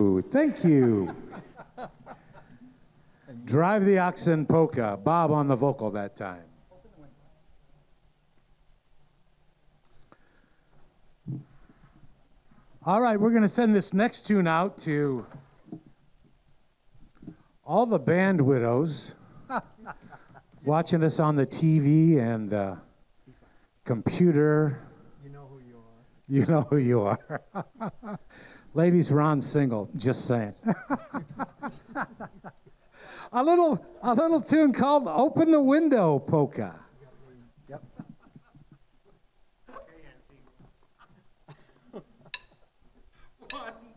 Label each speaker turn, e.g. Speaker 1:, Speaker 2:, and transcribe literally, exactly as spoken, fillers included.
Speaker 1: Thank you. Drive the Oxen Polka. Bob on the vocal that time. All right, we're going to send this next tune out to all the band widows watching us on the T V and the computer.
Speaker 2: You know who you are.
Speaker 1: You know who you are. Ladies, Ron's single, just saying. a little a little tune called Open the Window Polka.